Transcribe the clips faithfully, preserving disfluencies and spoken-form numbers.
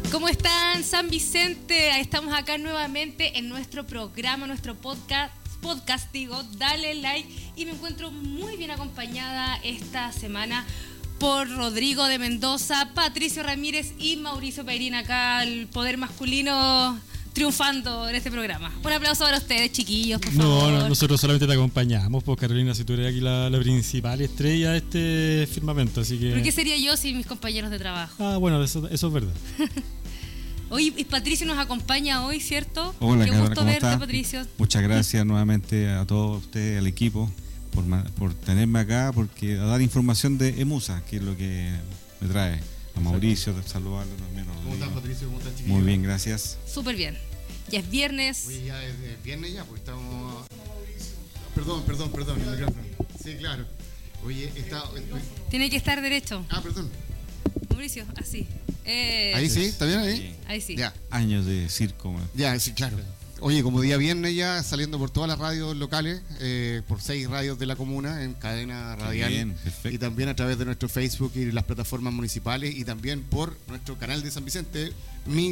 ¿Cómo están, San Vicente? Estamos acá nuevamente en nuestro programa, nuestro podcast, podcast digo, dale like. Y me encuentro muy bien acompañada esta semana por Rodrigo de Mendoza, Patricio Ramírez y Mauricio Peirín, acá el poder masculino triunfando en este programa. Un aplauso para ustedes, chiquillos, por favor. No, no, nosotros solamente te acompañamos, pues Carolina, si tú eres aquí la, la principal estrella de este firmamento, así que... ¿Por qué sería yo sin mis compañeros de trabajo? Ah, bueno, eso, eso es verdad. Hoy Patricio nos acompaña hoy, ¿cierto? Hola, Qué Carolina, gusto ¿cómo verte, está? Patricio. Muchas gracias nuevamente a todos ustedes, al equipo, por, por tenerme acá, porque a dar información de EMUSA, que es lo que me trae. A Mauricio, de saludarlo también. ¿Cómo estás, Patricio? ¿Cómo estás, chiquillo? Muy bien, gracias. Súper bien. Ya es viernes. Oye, ya es, es viernes ya, pues estamos... Perdón, perdón, perdón, el micrófono. Sí, claro. Oye, está... Tiene que estar derecho. Ah, perdón. Mauricio, así. Eh, Ahí sí, ¿está bien ahí? Ahí sí. Ya, Años de circo. Man. ya, sí, claro. Oye, como día viernes ya, saliendo por todas las radios locales, eh, por seis radios de la comuna, en cadena radial. Bien, perfecto. Y también a través de nuestro Facebook y las plataformas municipales, y también por nuestro canal de San Vicente, mi...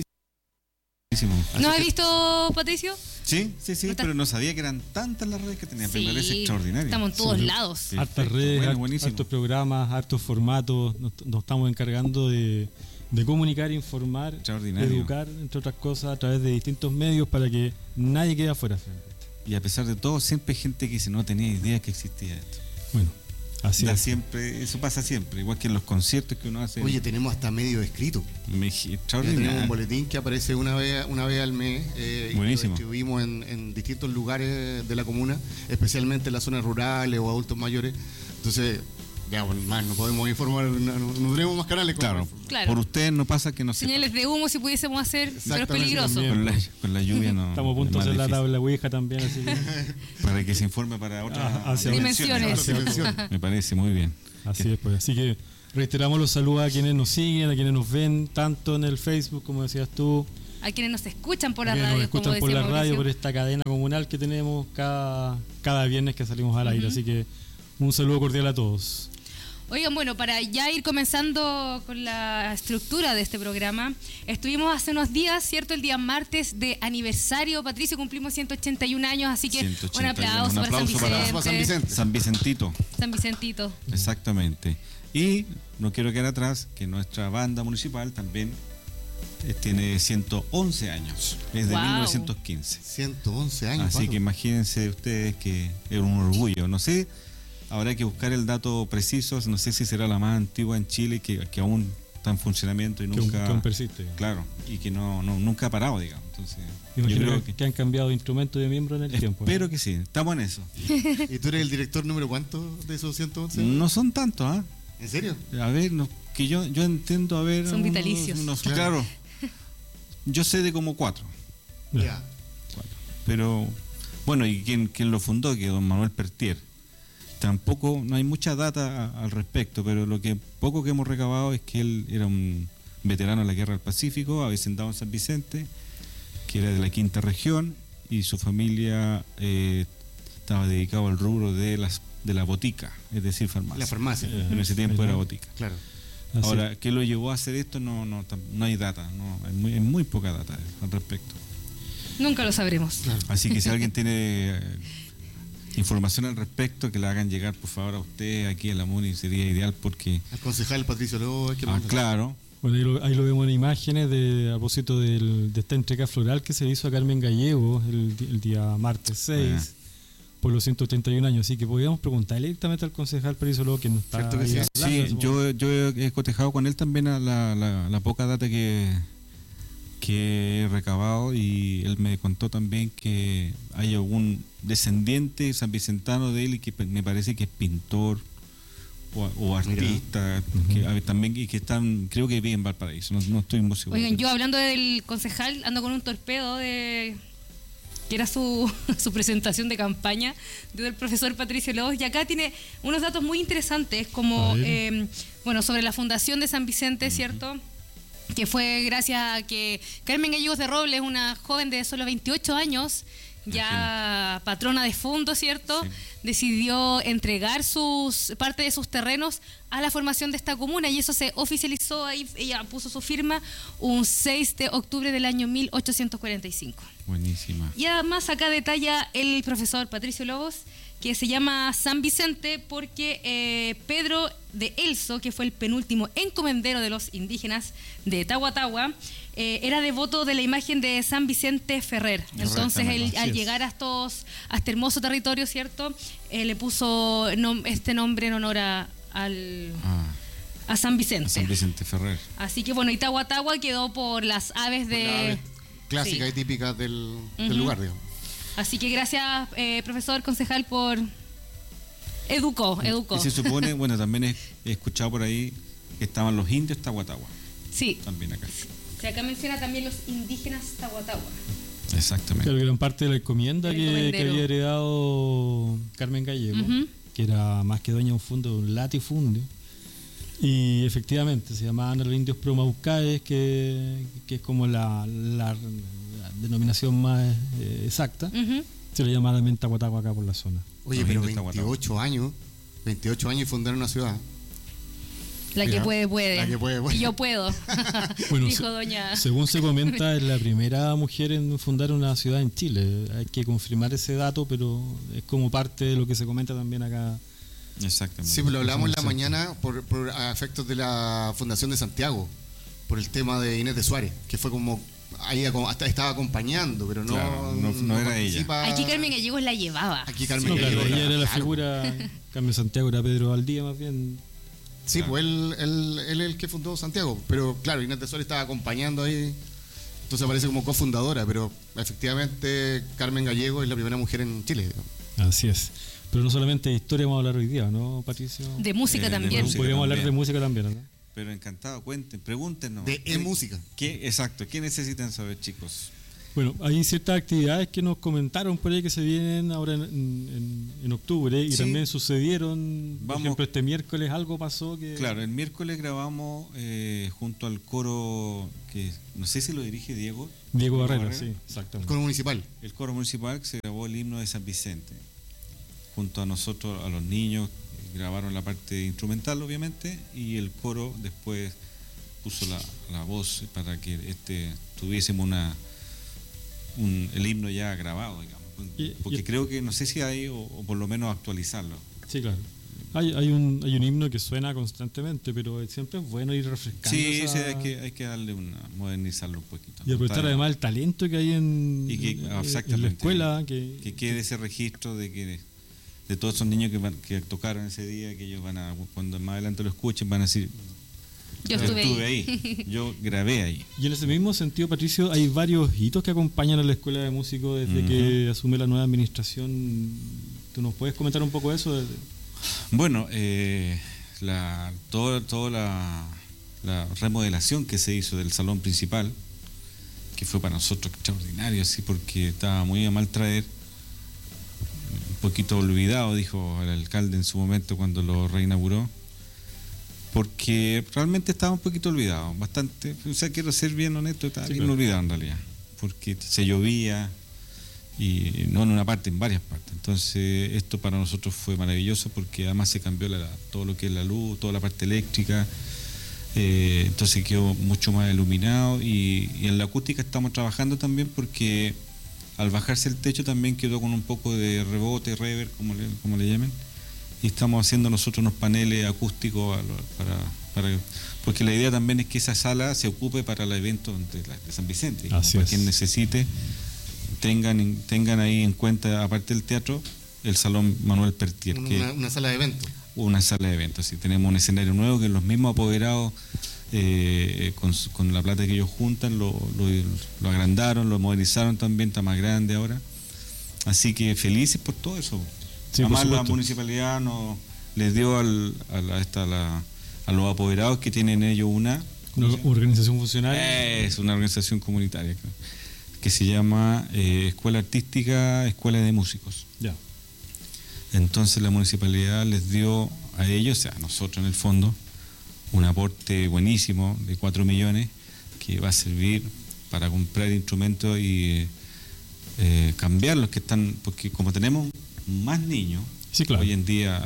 ¿No has visto, Patricio? Sí, sí, sí, ¿No pero no sabía que eran tantas las redes que tenía. Sí, Me parece extraordinario. estamos en todos Sí. lados. Perfecto, Hartas redes, bueno, hart- buenísimo. hartos programas, hartos formatos, nos, nos estamos encargando de, de comunicar, informar, Extraordinario. educar, entre otras cosas, a través de distintos medios para que nadie quede afuera. Y a pesar de todo, siempre hay gente que dice, no tenía idea que existía esto. Bueno, así Da es. siempre, eso pasa siempre, igual que en los conciertos que uno hace. Oye, tenemos hasta medio escrito. Me- Ya tenemos un extraordinario. boletín que aparece una vez una vez al mes. Eh, y Buenísimo. lo distribuimos en, en distintos lugares de la comuna, especialmente en las zonas rurales o adultos mayores. Entonces, ya, bueno, más no podemos informar, no, no- no tenemos más canales. como- Claro, Claro. por ustedes no pasa que no se Señales de humo si pudiésemos hacer, pero es Exactamente, peligroso. también. con la, con la lluvia no. Estamos a punto de es más hacer la difícil. tabla Ouija también, así que Para que se informe para otras Ah, hacia Dimensiones. Otra dimensión. Me parece muy bien. así es, pues. Así que reiteramos los saludos a quienes nos siguen, a quienes nos ven, tanto en el Facebook, como decías tú, A quienes nos escuchan por la a quienes radio, nos como escuchan por decía la radio, Mauricio. por esta cadena comunal que tenemos cada, cada viernes que salimos al aire. Ujú. Así que un saludo cordial a todos. Oigan, bueno, para ya ir comenzando con la estructura de este programa, estuvimos hace unos días, ¿cierto? El día martes de aniversario, Patricio, cumplimos ciento ochenta y un años, así que ciento ochenta y uno. un aplauso, Un para, aplauso San para- Vicente, para San Vicente. San Vicentito, San Vicentito. exactamente. Y no quiero quedar atrás que nuestra banda municipal también eh, tiene ciento once años, es de Wow. mil novecientos quince. ciento once años. Así Pato. que imagínense ustedes que es un orgullo. No sé, habrá que buscar el dato preciso, no sé si será la más antigua en Chile que, que aún está en funcionamiento y Que aún- nunca... que aún persiste. Claro, y que no, no nunca ha parado, digamos. Entonces, yo Imagino creo que, que... que han cambiado de instrumento de miembro en el tiempo. Espero que sí, estamos en eso. ¿Y tú eres el director número cuánto de esos ciento once? No son tantos, ¿ah? ¿En serio? A ver, no, que yo, yo entiendo, a ver... Son unos- vitalicios. unos- Claro. claro. Yo sé de como cuatro, Ya. Ya. cuatro. Pero, bueno, y quien, quien lo fundó, que es don Manuel Pertier. Tampoco, no hay mucha data a- al respecto, pero lo que poco que hemos recabado es que él era un veterano de la Guerra del Pacífico, avecindado en San Vicente, que era de la quinta región, y su familia eh, estaba dedicado al rubro de las de la botica, es decir, farmacia. La farmacia. Eh, En ese tiempo era botica. Claro. Así. Ahora, ¿qué lo llevó a hacer esto? No, no, tam- no hay data, no, hay muy, hay muy poca data al respecto. Nunca lo sabremos. Así que si alguien tiene eh, información al respecto, que la hagan llegar por favor a usted aquí en la MUNI, sería ideal porque, Al concejal Patricio Lobo. hay que ah, mandar. claro, Bueno, ahí lo, ahí lo vemos en imágenes de, a propósito del- de esta entrega floral que se le hizo a Carmen Gallego el, di- el día martes seis, por los ciento ochenta y un años. Así que podríamos preguntarle directamente al concejal Patricio Lobo, que no está Cierto que ahí sí. hablando en sí, ese yo, yo he cotejado con él también a la, la, la poca data que, que he recabado, y él me contó también que hay algún descendiente sanvicentano de él y que me parece que es pintor o, o artista, que, a ver, también, y que están, creo que vive en Valparaíso, no, no estoy muy seguro. Oigan, yo hablando del concejal, ando con un torpedo de que era su, su presentación de campaña del profesor Patricio Lobos, y acá tiene unos datos muy interesantes, como A ver. eh, bueno, sobre la fundación de San Vicente, ¿cierto? Que fue gracias a que Carmen Gallegos de Robles, una joven de solo veintiocho años, ya patrona de Fundo, ¿cierto? Sí. Decidió entregar sus parte de sus terrenos a la formación de esta comuna y eso se oficializó ahí, ella puso su firma un seis de octubre del año mil ochocientos cuarenta y cinco. Buenísima. Y además acá detalla el profesor Patricio Lobos que se llama San Vicente porque eh, Pedro de Elso, que fue el penúltimo encomendero de los indígenas de Tahuatahua, eh, era devoto de la imagen de San Vicente Ferrer. Entonces, él, al llegar a estos a este hermoso territorio, ¿cierto? Eh, le puso nom- este nombre en honor a, al, Ah, a San Vicente. a San Vicente Ferrer. Así que bueno, y Tahuatahua quedó por las aves de... Las aves clásicas Sí. y típicas del, del Ujú. lugar, digamos. Así que gracias, eh, profesor, concejal, por... Educó, educó. Y se supone, bueno, también he, he escuchado por ahí que estaban los indios Tahuatahua, Sí, también acá. o sea, acá menciona también los indígenas Tahuatahua. Exactamente. Claro, gran parte de la encomienda El que, encomendero. que había heredado Carmen Gallego, Ujú. que era más que dueña de un fondo, de un latifundio. Y efectivamente se llamaban a los indios Promaucaes, que, que es como la, la- la denominación más eh, exacta. Ujú. Se le llama también Tahuatahua acá por la zona. Oye, Los pero indios Tahuatahua. veintiocho años, veintiocho años y fundar una ciudad. La que Mira, puede, puede. la que puede, puede. Y yo puedo. Bueno, Dijo se- doña. Según se comenta, es la primera mujer en fundar una ciudad en Chile. Hay que confirmar ese dato, pero es como parte de lo que se comenta también acá. Exactamente. Sí, pues lo hablamos en la Sí. mañana por, por a efectos de la Fundación de Santiago, por el tema de Inés de Suárez, que fue como, ahí como- hasta estaba acompañando, pero no, Claro, no- no era participa- Aquí Carmen Gallegos la llevaba. Aquí Carmen No, claro, Gallego, ella era la claro. figura. Cambio Santiago era Pedro Valdía, más bien. Sí, pues él, él, él es el que fundó Santiago, pero claro, Inés de Suárez estaba acompañando ahí, entonces aparece como cofundadora, pero efectivamente Carmen Gallego es la primera mujer en Chile. digamos. Así es. Pero no solamente de historia vamos a hablar hoy día, ¿no, Patricio? De música Eh, de también. música. Podríamos hablar también. de música también, ¿no? Pero encantado, cuenten, pregúntenos. De ¿Qué- e-música. ¿Qué, exacto, ¿qué necesitan saber, chicos? Bueno, hay ciertas actividades que nos comentaron por ahí que se vienen ahora en, en- en octubre y Sí. también sucedieron. Por Vamos. ejemplo, este miércoles algo pasó que. Claro, el miércoles grabamos eh, junto al coro que no sé si lo dirige Diego. Diego Barrera, Barrera. sí, exactamente. Coro municipal. El coro municipal que se grabó el himno de San Vicente. Junto a nosotros, a los niños, eh, grabaron la parte instrumental, obviamente, y el coro después puso la, la voz para que este tuviésemos una un, el himno ya grabado, digamos. Y- Porque y- creo que no sé si hay, o, o por lo menos actualizarlo. Sí, claro. Hay, hay, un, hay un himno que suena constantemente, pero siempre es bueno ir refrescando. Sí, esa- sí, hay que, hay que darle una, modernizarlo un poquito. Y aprovechar Está- además el talento que hay en, Y que- en- en exactamente. la escuela. Que, que quede ese registro de que de todos esos niños que, van- que tocaron ese día, que ellos van a, cuando más adelante lo escuchen, van a decir, Yo estuve ahí. ahí, yo grabé ahí. Y en ese mismo sentido, Patricio, hay varios hitos que acompañan a la Escuela de Músicos desde Ujú. que asume la nueva administración. ¿Tú nos puedes comentar un poco de eso? De- Bueno, eh, la, todo, toda la, la remodelación que se hizo del salón principal, que fue para nosotros extraordinario, así porque estaba muy a mal traer, un poquito olvidado, dijo el alcalde en su momento cuando lo reinauguró, porque realmente estaba un poquito olvidado, bastante, o sea, quiero ser bien honesto, estaba Sí, bien claro. olvidado en realidad, porque se llovía, y no en una parte, en varias partes. Entonces esto para nosotros fue maravilloso porque además se cambió la- todo lo que es la luz, toda la parte eléctrica, eh, entonces quedó mucho más iluminado y, y en la acústica estamos trabajando también porque al bajarse el techo también quedó con un poco de rebote, reverb, como le, como le llamen, y estamos haciendo nosotros unos paneles acústicos a lo- para, para porque la idea también es que esa sala se ocupe para el evento de, la- de San Vicente, como Así para es. quien necesite tengan en- tengan ahí en cuenta, aparte del teatro, el Salón Manuel Pertier, que Una, una sala de eventos. una sala de eventos. Sí, tenemos un escenario nuevo que los mismos apoderados, eh, con, su- con la plata que ellos juntan, lo, lo, lo agrandaron, lo modernizaron también, está más grande ahora. Así que felices por todo eso. Sí, por Además, la supuesto. municipalidad nos les dio al, a, la- esta, la- a los apoderados que tienen ellos una. una organización funcional. Es una organización comunitaria creo, que se llama eh, Escuela Artística, Escuela de Músicos. Ya. Entonces la municipalidad les dio a ellos, o sea, a nosotros en el fondo, un aporte buenísimo de cuatro millones que va a servir para comprar instrumentos y, eh, cambiar los que están, porque como tenemos más niños, Sí, claro. hoy en día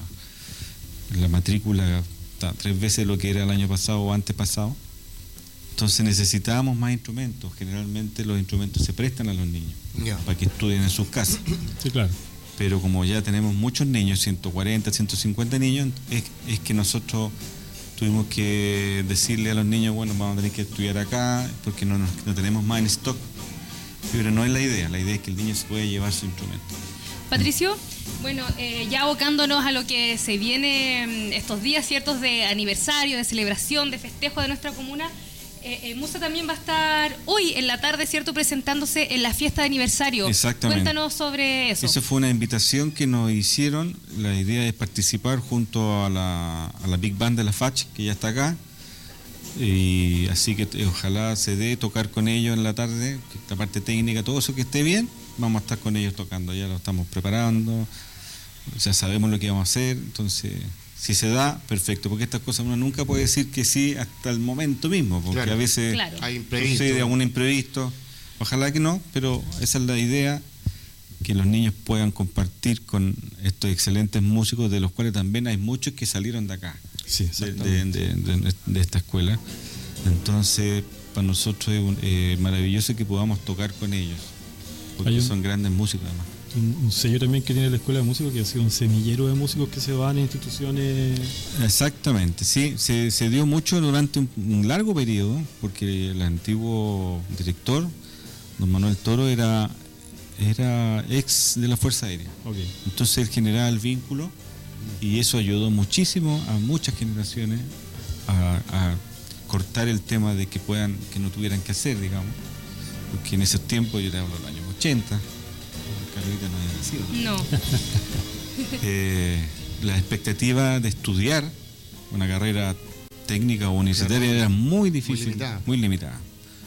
la, la matrícula está tres veces lo que era el año pasado o antes pasado, entonces necesitábamos más instrumentos. Generalmente los instrumentos se prestan a los niños Ya. para que estudien en sus casas. Sí, claro. Pero como ya tenemos muchos niños, ciento cuarenta, ciento cincuenta niños, es, es que nosotros tuvimos que decirle a los niños, bueno, vamos a tener que estudiar acá porque no, nos- no tenemos más en stock. Pero no es la idea, la idea es que el niño se pueda llevar su instrumento. Patricio, bueno, eh, ya abocándonos a lo que se viene mm, estos días ciertos de aniversario, de celebración, de festejo de nuestra comuna, eh, eh, Musa también va a estar hoy en la tarde, ¿cierto?, presentándose en la fiesta de aniversario. Exactamente. Cuéntanos sobre eso. Esa fue una invitación que nos hicieron. La idea es participar junto a la, a la Big Band de la F A C H, que ya está acá. Y así que eh, ojalá se dé tocar con ellos en la tarde, que esta parte técnica, todo eso que esté bien, vamos a estar con ellos tocando. Ya lo estamos preparando, ya sabemos lo que vamos a hacer. Entonces, si se da, perfecto, porque estas cosas uno nunca puede decir que sí hasta el momento mismo, porque Claro. a veces Claro. Hay imprevisto. sucede algún imprevisto. Ojalá que no, pero esa es la idea, que los niños puedan compartir con estos excelentes músicos, de los cuales también hay muchos que salieron de acá, Sí, de, de- exactamente. de- de- de esta escuela. Entonces, para nosotros es un- eh, maravilloso que podamos tocar con ellos, porque Hay un- son grandes músicos además. Un, un sello también que tiene la Escuela de Músicos, que ha sido un semillero de músicos que se van a instituciones. Exactamente, sí, se, se dio mucho durante un, un largo periodo, porque el antiguo director, don Manuel Toro, era, era ex de la Fuerza Aérea. Ok. Entonces él generaba el vínculo y eso ayudó muchísimo a muchas generaciones a, a cortar el tema de que puedan, que no tuvieran que hacer, digamos, porque en esos tiempos, yo te hablo de los años ochenta, Carlita no había nacido. No, Eh, la expectativa de estudiar una carrera técnica o universitaria era muy difícil, limitada. muy limitada.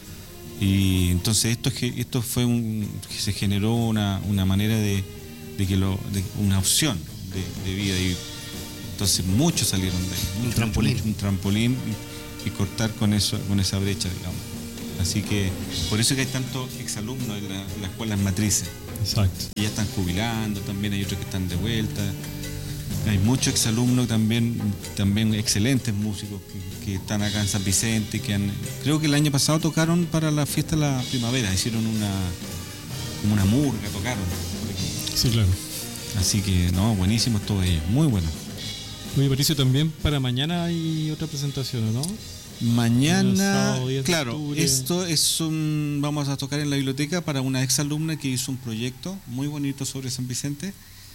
Y entonces esto, ge- esto fue un, que se generó una, una manera de, de que lo, de, una opción de, de vida. Y entonces muchos salieron de ahí, Un muchos, trampolín. muchos, un trampolín y, y cortar con eso, con esa brecha, digamos. Así que por eso es que hay tantos exalumnos en, la- en las escuelas matrices. Exacto. Y ya están jubilando, también hay otros que están de vuelta. Hay muchos exalumnos también, también excelentes músicos que, que están acá en San Vicente, que han, creo que el año pasado tocaron para la fiesta de la primavera, hicieron una como una murga, tocaron por aquí. Sí, claro. Así que no, buenísimos todos ellos, muy buenos. Oye, Patricio, también para mañana hay otra presentación, ¿no? El Mañana, sábado diez de claro, octubre. esto es un, vamos a tocar en la biblioteca para una exalumna que hizo un proyecto muy bonito sobre San Vicente,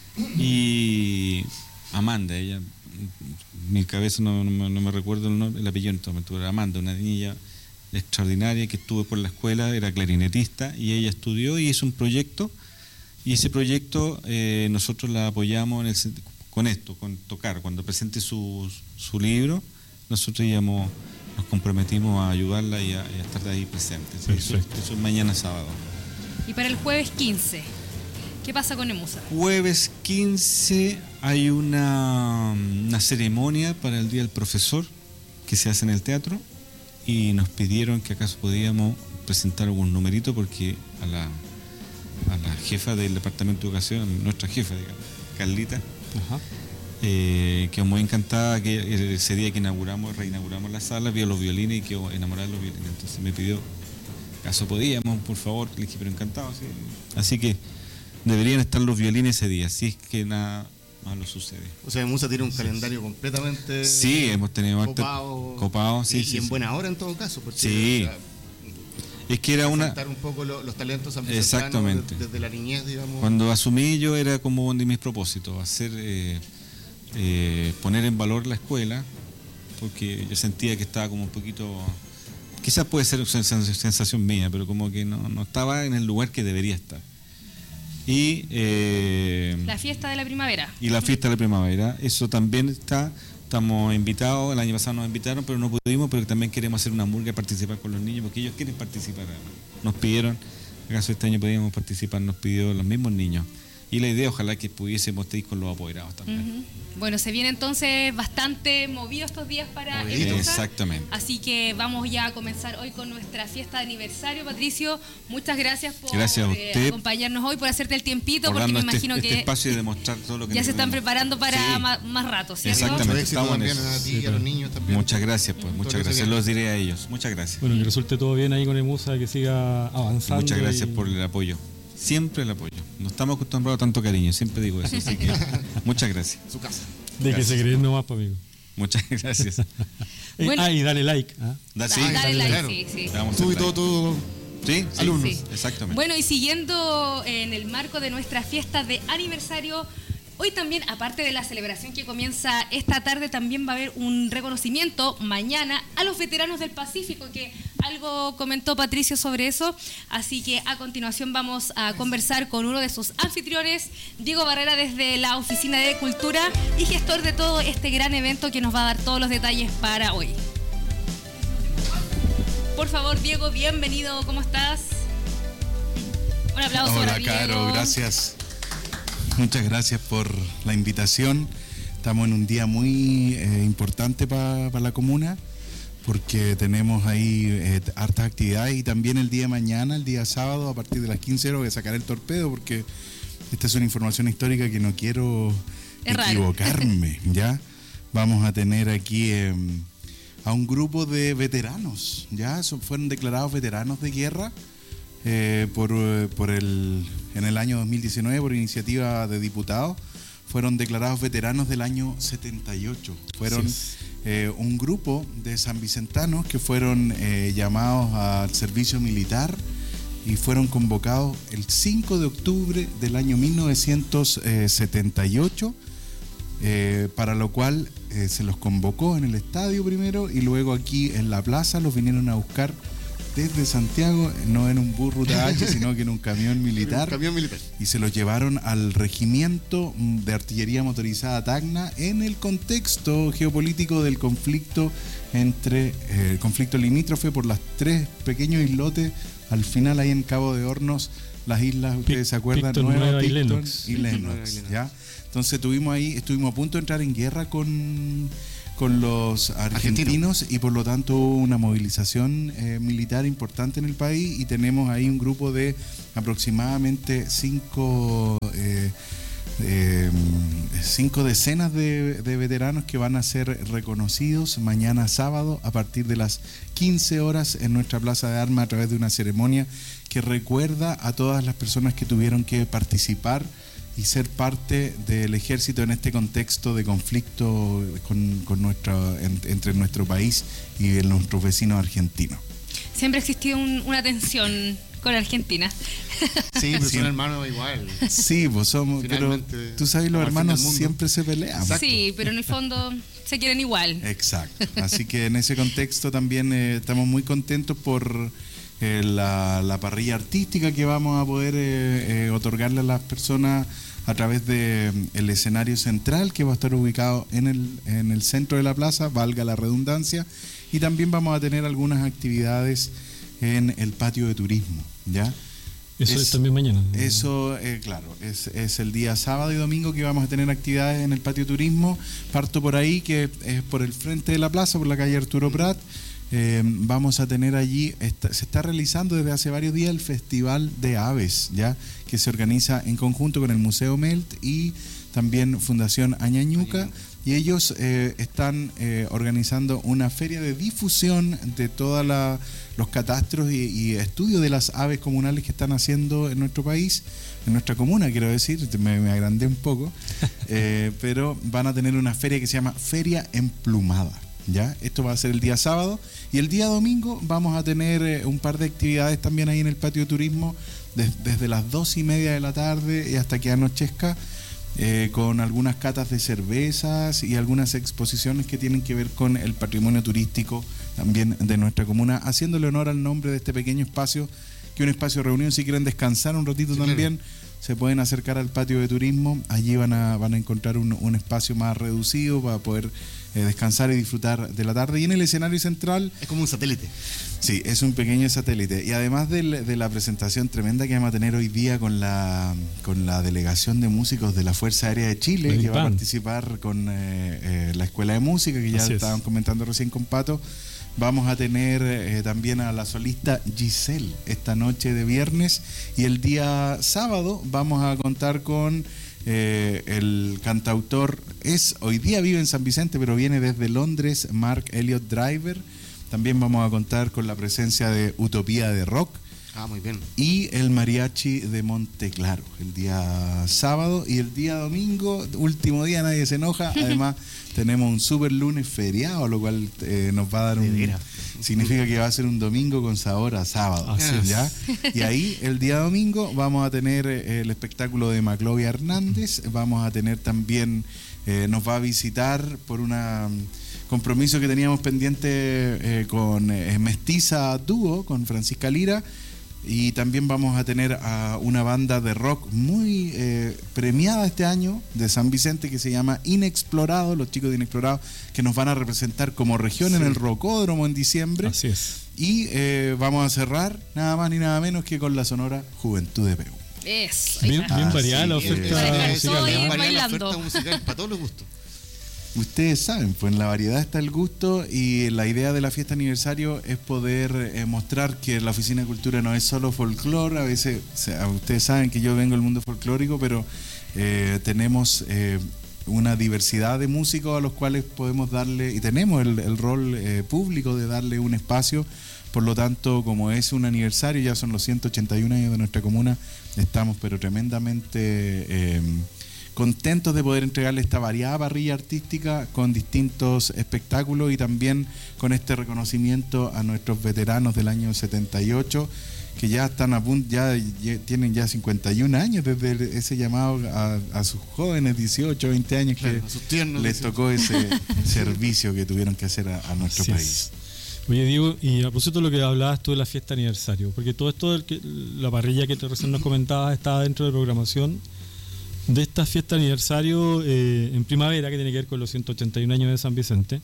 y Amanda, ella, mi cabeza no, no, me- no me recuerdo el nombre, el apellido en este momento, era Amanda, una niña extraordinaria que estuvo por la escuela, era clarinetista y ella estudió y hizo un proyecto, y ese proyecto eh, nosotros la apoyamos en el, sen- con esto, con tocar, cuando presente su, su libro, nosotros íbamos, nos comprometimos a ayudarla y a, y a estar ahí presentes. Eso, Perfecto. eso es mañana sábado. y para el jueves quince, ¿qué pasa con Emusa? Jueves quince hay una, una ceremonia para el Día del Profesor que se hace en el teatro, y nos pidieron que acaso podíamos presentar algún numerito, porque a la, a la jefa del Departamento de Educación, nuestra jefa, digamos, Carlita, Ajá. eh, quedó muy encantada que ese día que inauguramos, reinauguramos la sala, vio los violines y quedó enamorada de los violines. Entonces me pidió, ¿acaso podíamos, por favor? Le dije, pero encantado, sí. Así que deberían estar los violines ese día, si es que nada malo sucede. O sea, Musa tiene un calendario completamente Sí, hemos tenido harto- copado, copado, sí, y, sí, y en sí. buena hora en todo caso. Porque, Sí. o sea, Es que era una... resaltar un poco lo- los talentos sanvicentanos Exactamente. desde, desde la niñez, digamos. Cuando asumí yo era como uno de mis propósitos, hacer, eh, eh, poner en valor la escuela, porque yo sentía que estaba como un poquito, quizás puede ser sen- sen- sensación mía, pero como que no, no estaba en el lugar que debería estar. Y, eh, La fiesta de la primavera. y la fiesta de la primavera, eso también está, estamos invitados, el año pasado nos invitaron, pero no pudimos, pero también queremos hacer una murga y participar con los niños, porque ellos quieren participar. Nos pidieron, acaso este año podíamos participar, nos pidió los mismos niños. y la idea ojalá que pudiésemos ir con los apoderados también. Uh-huh. Bueno, se viene entonces bastante movido estos días para Movidito. Emusa. Exactamente. Así que vamos ya a comenzar hoy con nuestra fiesta de aniversario. Patricio, muchas gracias por gracias a usted, eh, acompañarnos hoy, por hacerte el tiempito, por porque me este, imagino este que espacio de demostrar todo lo que ya nos se están tenemos. preparando para Sí. más, más rato, ¿cierto? Exactamente. Mucho éxito estamos en también eso. a ti Sí, y a los niños también. Muchas gracias, pues, muchas Todo lo que gracias. se Los diré a ellos. Muchas gracias. Bueno, que resulte todo bien ahí con Emusa, que siga avanzando. Muchas gracias y- por el apoyo. Siempre el apoyo. No estamos acostumbrados a tanto cariño, siempre digo eso. Así que muchas gracias. Su casa. De que Gracias. se creen nomás, pues, amigo. Muchas gracias. Eh, Bueno. ah, y dale like. ¿ah? Da- sí, Dale Dale like, claro. sí, sí. le damos Tú el y todo like. tu... Sí, sí, alumnos. Sí. Exactamente. Bueno, y siguiendo en el marco de nuestra fiesta de aniversario, hoy también, aparte de la celebración que comienza esta tarde, también va a haber un reconocimiento mañana a los veteranos del Pacífico, que algo comentó Patricio sobre eso. Así que a continuación vamos a conversar con uno de sus anfitriones, Diego Barrera, desde la Oficina de Cultura y gestor de todo este gran evento, que nos va a dar todos los detalles para hoy. Por favor, Diego, bienvenido, ¿cómo estás? Un aplauso Hola, para Diego. Caro, gracias. Muchas gracias por la invitación. Estamos en un día muy eh, importante para pa la comuna, porque tenemos ahí eh, hartas actividades, y también el día de mañana, el día sábado, a partir de las quince horas voy a sacar el torpedo, porque esta es una información histórica que no quiero Es raro. equivocarme, ¿ya? Vamos a tener aquí eh, a un grupo de veteranos, ¿ya? Son, fueron declarados veteranos de guerra eh, por, eh, por el, en el año dos mil diecinueve por iniciativa de diputados. Fueron declarados veteranos del año setenta y ocho. Fueron eh, un grupo de sanvicentanos que fueron eh, llamados al servicio militar y fueron convocados el cinco de octubre del año mil novecientos setenta y ocho, eh, para lo cual eh, se los convocó en el estadio primero, y luego aquí en la plaza los vinieron a buscar desde Santiago, no en un burro T H, sino que en un camión militar. Un camión militar. Y se los llevaron al regimiento de artillería motorizada Tacna, en el contexto geopolítico del conflicto entre eh, el conflicto limítrofe por las tres pequeños islotes al final ahí en Cabo de Hornos, las islas, ustedes se acuerdan, Picton, Nueva y Picton Lennox. y Lennox, ¿ya? Entonces tuvimos ahí, estuvimos a punto de entrar en guerra con con los argentinos, Argentino. Y por lo tanto hubo una movilización eh, militar importante en el país, y tenemos ahí un grupo de aproximadamente cinco eh, eh, cinco decenas de, de veteranos que van a ser reconocidos mañana sábado a partir de las quince horas en nuestra Plaza de Armas, a través de una ceremonia que recuerda a todas las personas que tuvieron que participar y ser parte del ejército en este contexto de conflicto con, con nuestra, en, entre nuestro país y el, nuestros vecinos argentinos. Siempre ha existido un- una tensión con Argentina. Sí, pero Sí. son hermanos igual. Sí, pues somos, pero Finalmente, tú sabes, los como al fin hermanos del mundo. siempre se pelean. Exacto. Sí, pero en el fondo se quieren igual. Exacto. Así que en ese contexto también eh, estamos muy contentos por eh, la, la parrilla artística que vamos a poder eh, eh, otorgarle a las personas a través de mm, el escenario central, que va a estar ubicado en el, en el centro de la plaza, valga la redundancia, y también vamos a tener algunas actividades en el patio de turismo, ¿ya? Eso es, Es- también mañana. Eso, eh, claro, es, es el día sábado y domingo que vamos a tener actividades en el patio turismo. Parto por ahí, que es por el frente de la plaza, por la calle Arturo Prat. Eh, vamos a tener allí, está- se está realizando desde hace varios días el Festival de Aves, ya que se organiza en conjunto con el Museo Melt y también Fundación Añañuca. Y ellos eh, están eh, organizando una feria de difusión de todos los catastros y, y estudios de las aves comunales que están haciendo en nuestro país, en nuestra comuna, quiero decir, me, me agrandé un poco, eh, pero van a tener una feria que se llama Feria Emplumada, ¿ya? Esto va a ser el día sábado, y el día domingo vamos a tener eh, un par de actividades también ahí en el patio de turismo, des- desde las dos y media de la tarde y hasta que anochezca. Eh, con algunas catas de cervezas y algunas exposiciones que tienen que ver con el patrimonio turístico también de nuestra comuna, haciéndole honor al nombre de este pequeño espacio, que es un espacio de reunión. Si quieren descansar un ratito Sí, también, se pueden acercar al patio de turismo. Allí van a, van a encontrar un, un espacio más reducido para poder eh, descansar y disfrutar de la tarde. Y en el escenario central... Es como un satélite. Sí, es un pequeño satélite. Y además del, de la presentación tremenda que vamos a tener hoy día con la, con la delegación de músicos de la Fuerza Aérea de Chile, El que va a IPAN. participar con eh, eh, la Escuela de Música, que ya Así es. estaban comentando recién con Pato. Vamos a tener eh, también a la solista Giselle esta noche de viernes. Y el día sábado vamos a contar con eh, el cantautor, es hoy día vive en San Vicente, pero viene desde Londres, Mark Elliott Driver. También vamos a contar con la presencia de Utopía de Rock Ah, muy bien. y el mariachi de Monteclaro el día sábado. Y el día domingo, último día, nadie se enoja. Además, tenemos un super lunes feriado, lo cual eh, nos va a dar De un... veras. Significa que va a ser un domingo con sabor a sábado. Así es. ¿ya? Y ahí, el día domingo, vamos a tener eh, el espectáculo de Maclovia Hernández. Vamos a tener también... Eh, nos va a visitar por una... compromiso que teníamos pendiente eh, con eh, Mestiza Dúo, con Francisca Lira, y también vamos a tener a una banda de rock muy eh, premiada este año de San Vicente que se llama Inexplorado, los chicos de Inexplorado, que nos van a representar como región Sí. en el Rocódromo en diciembre. Así es. Y eh, vamos a cerrar nada más ni nada menos que con la Sonora Juventud de Peu. Eso. Bien, ahí está. bien Ah, variada sí, la eh, oferta para dejar musical. todo ¿no? ir Varía la bailando. oferta musical para todos los gustos. Ustedes saben, pues en la variedad está el gusto, y la idea de la fiesta aniversario es poder eh, mostrar que la Oficina de Cultura no es solo folclore. A veces, o sea, ustedes saben que yo vengo del mundo folclórico, pero eh, tenemos eh, una diversidad de músicos a los cuales podemos darle, y tenemos el, el rol eh, público de darle un espacio. Por lo tanto, como es un aniversario, ya son los ciento ochenta y un años de nuestra comuna, estamos pero tremendamente... Eh, contentos de poder entregarle esta variada parrilla artística con distintos espectáculos, y también con este reconocimiento a nuestros veteranos del año setenta y ocho, que ya están a punto, ya, ya tienen ya cincuenta y un años desde ese llamado a, a sus jóvenes dieciocho, veinte años que Claro, a sus tiernos les dieciocho. tocó ese servicio que tuvieron que hacer a, a nuestro Así país. es. Oye, Diego, y a propósito de lo que hablabas tú de la fiesta aniversario, porque todo esto, del que, la parrilla que te recién nos comentabas, estaba dentro de la programación de esta fiesta aniversario eh, en primavera, que tiene que ver con los ciento ochenta y un años de San Vicente.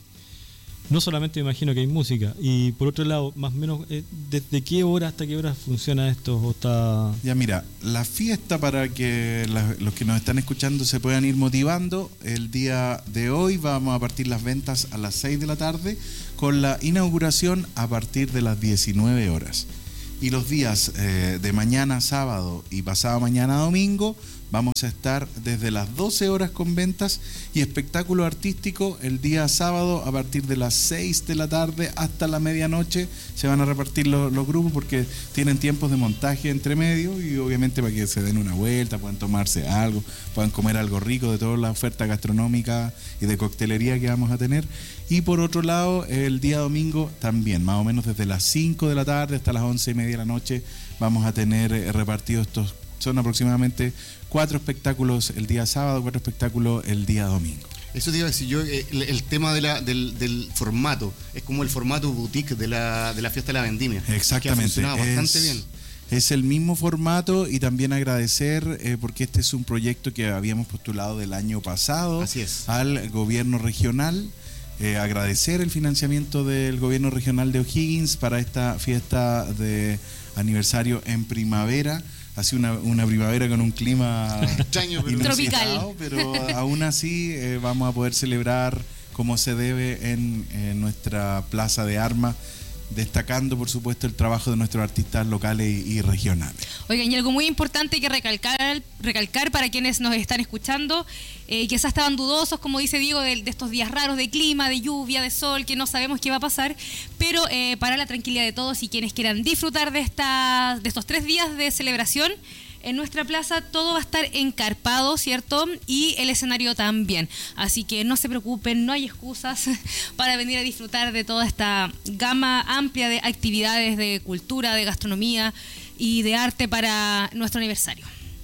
No solamente me imagino que hay música, y por otro lado, más o menos, eh, ¿desde qué hora hasta qué hora funciona esto? ¿O está...? Ya mira, la fiesta, para que la- los que nos están escuchando se puedan ir motivando, el día de hoy vamos a partir las ventas a las seis de la tarde, con la inauguración a partir de las diecinueve horas. Y los días eh, de mañana sábado y pasado mañana domingo vamos a estar desde las doce horas con ventas, y espectáculo artístico el día sábado a partir de las seis de la tarde hasta la medianoche. Se van a repartir los, los grupos porque tienen tiempos de montaje entre medio, y obviamente para que se den una vuelta, puedan tomarse algo, puedan comer algo rico de toda la oferta gastronómica y de coctelería que vamos a tener. Y por otro lado, el día domingo también, más o menos desde las cinco de la tarde hasta las once y media de la noche, vamos a tener eh, repartidos estos, son aproximadamente cuatro espectáculos el día sábado, cuatro espectáculos el día domingo. Eso te iba a decir yo, eh, el, el tema de la, del, del formato, es como el formato boutique de la, de la fiesta de la vendimia. Exactamente. Que ha funcionado bastante es, bien. Es el mismo formato, y también agradecer eh, porque este es un proyecto que habíamos postulado del año pasado Así es. al gobierno regional. Eh, agradecer el financiamiento del gobierno regional de O'Higgins para esta fiesta de aniversario en primavera. Ha sido una, una primavera con un clima Extraño, pero- inusitado, pero aún así eh, vamos a poder celebrar como se debe en, en nuestra plaza de armas, destacando por supuesto el trabajo de nuestros artistas locales y, y regionales. Oigan, y algo muy importante que recalcar, recalcar para quienes nos están escuchando, eh, quizás estaban dudosos, como dice Diego, de, de estos días raros de clima, de lluvia, de sol, que no sabemos qué va a pasar, pero eh, para la tranquilidad de todos y quienes quieran disfrutar de, esta, de estos tres días de celebración, en nuestra plaza todo va a estar encarpado, ¿cierto? Y el escenario también. Así que no se preocupen, no hay excusas para venir a disfrutar de toda esta gama amplia de actividades de cultura, de gastronomía y de arte para nuestro aniversario.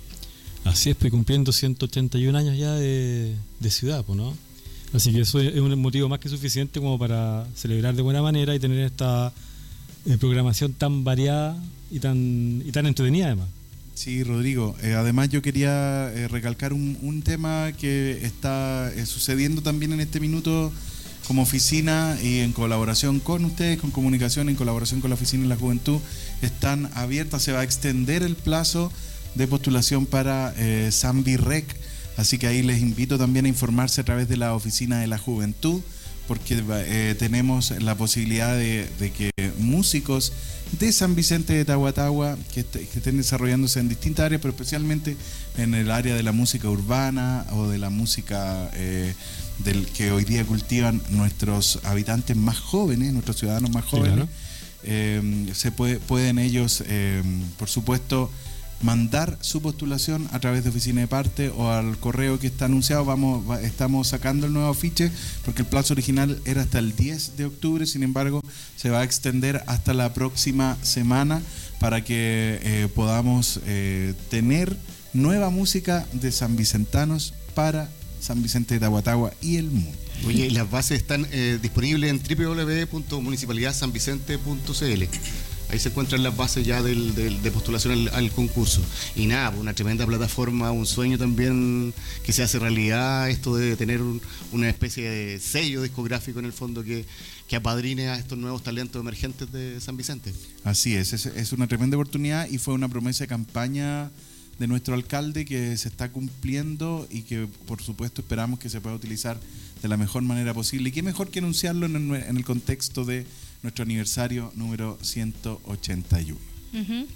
Así es, pues cumpliendo ciento ochenta y un años ya de, de ciudad, pues, ¿no? Así que eso es un motivo más que suficiente como para celebrar de buena manera y tener esta eh, programación tan variada y tan, y tan entretenida además. Sí, Rodrigo. Eh, además yo quería eh, recalcar un, un tema que está eh, sucediendo también en este minuto como oficina y en colaboración con ustedes, con comunicación, en colaboración con la Oficina de la Juventud. Están abiertas, se va a extender el plazo de postulación para eh, Samvirrec, así que ahí les invito también a informarse a través de la Oficina de la Juventud, porque eh, tenemos la posibilidad de, de que músicos de San Vicente de Tahuatahua que, est que estén desarrollándose en distintas áreas, pero especialmente en el área de la música urbana o de la música eh, del que hoy día cultivan nuestros habitantes más jóvenes, nuestros ciudadanos más jóvenes, sí, claro. eh, se puede, pueden ellos, eh, por supuesto, mandar su postulación a través de Oficina de Parte o al correo que está anunciado. Vamos, estamos sacando el nuevo afiche porque el plazo original era hasta el diez de octubre, sin embargo se va a extender hasta la próxima semana para que eh, podamos eh, tener nueva música de sanvicentanos para San Vicente de Tahuatahua y el mundo. Oye, y las bases están eh, disponibles en doble u doble u doble u punto municipalidad san vicente punto c l. Ahí se encuentran las bases ya del, del, de postulación al, al concurso. Y nada, una tremenda plataforma, un sueño también que se hace realidad, esto de tener un, una especie de sello discográfico en el fondo que, que apadrine a estos nuevos talentos emergentes de San Vicente. Así es, es, es una tremenda oportunidad y fue una promesa de campaña de nuestro alcalde que se está cumpliendo y que por supuesto esperamos que se pueda utilizar de la mejor manera posible. Y qué mejor que anunciarlo en el, en el contexto de nuestro aniversario número ciento ochenta y uno. Uh-huh.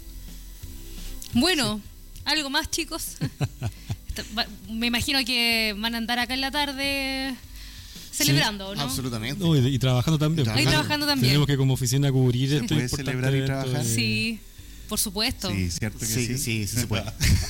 Bueno, sí. ¿Algo más, chicos? Me imagino que van a andar acá en la tarde celebrando, sí, ¿no? Absolutamente. No, y, y trabajando también. Y trabajando también. Tenemos que como oficina cubrir ¿Se esto. puede celebrar y trabajar? De... Sí, por supuesto. Sí, cierto que sí. Sí, sí, sí, sí se puede.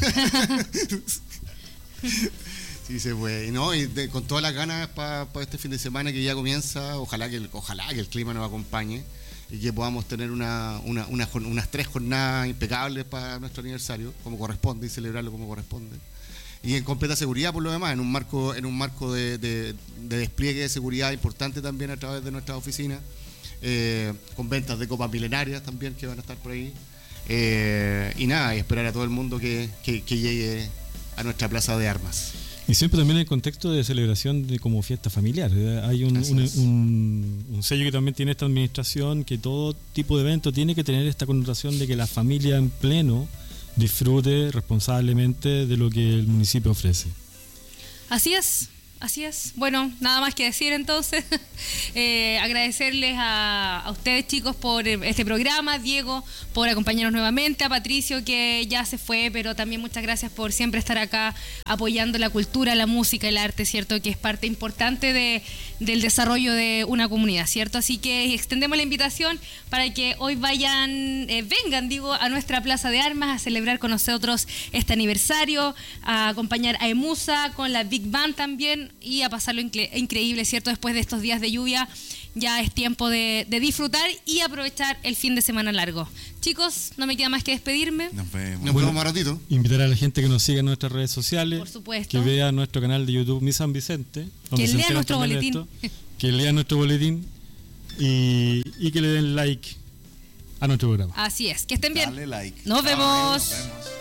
Sí se puede, ¿no? Y de, con todas las ganas para pa este fin de semana que ya comienza, ojalá que el, ojalá que el clima nos acompañe y que podamos tener una, una, una, unas tres jornadas impecables para nuestro aniversario, como corresponde, y celebrarlo como corresponde. Y en completa seguridad por lo demás, en un marco, en un marco de, de, de despliegue de seguridad importante también a través de nuestras oficinas, eh, con ventas de copas milenarias también que van a estar por ahí. Eh, y nada, y esperar a todo el mundo que, que, que llegue a nuestra plaza de armas. Y siempre también en el contexto de celebración de como fiesta familiar. Hay un, un, un, un sello que también tiene esta administración, que todo tipo de evento tiene que tener esta connotación de que la familia en pleno disfrute responsablemente de lo que el municipio ofrece. Así es. Así es. Bueno, nada más que decir entonces. eh, agradecerles a, a ustedes, chicos, por este programa, Diego, por acompañarnos nuevamente, a Patricio, que ya se fue, pero también muchas gracias por siempre estar acá apoyando la cultura, la música, el arte, ¿cierto? Que es parte importante de, del desarrollo de una comunidad, ¿cierto? Así que extendemos la invitación para que hoy vayan, eh, vengan, digo, a nuestra Plaza de Armas a celebrar con nosotros este aniversario, a acompañar a Emusa con la Big Band también, y a pasarlo incre- increíble, ¿cierto? Después de estos días de lluvia ya es tiempo de, de disfrutar y aprovechar el fin de semana largo. Chicos, no me queda más que despedirme. Nos vemos. Nos vemos más ratito. Invitar a la gente que nos siga en nuestras redes sociales. Por supuesto. Que vea nuestro canal de YouTube Mi San Vicente. Que lea nuestro boletín. Esto, que lea nuestro boletín y, y que le den like a nuestro programa. Así es, que estén bien. Dale like. Nos vemos. Nos vemos.